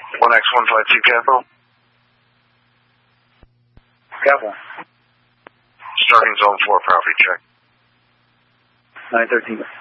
1X152 Capital. Capital. Starting zone 4 property check. 913.